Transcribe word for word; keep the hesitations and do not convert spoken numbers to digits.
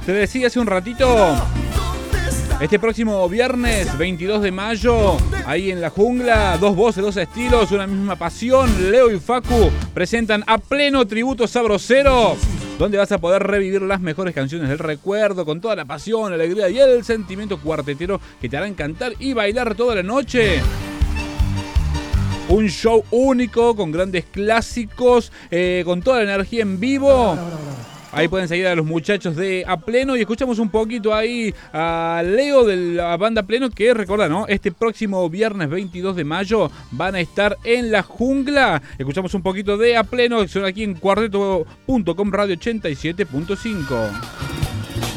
Te decía hace un ratito, este próximo viernes veintidós de mayo, ahí en la jungla, dos voces, dos estilos, una misma pasión. Leo y Facu presentan A Pleno Tributo Sabrosero, donde vas a poder revivir las mejores canciones del recuerdo con toda la pasión, la alegría y el sentimiento cuartetero que te harán cantar y bailar toda la noche. Un show único con grandes clásicos, eh, con toda la energía en vivo. Ahí pueden seguir a los muchachos de A Pleno y escuchamos un poquito ahí a Leo de la banda Pleno, que recuerda, ¿no? Este próximo viernes veintidós de mayo van a estar en la jungla. Escuchamos un poquito de A Pleno, que son aquí en cuarteto punto com Radio ochenta y siete punto cinco.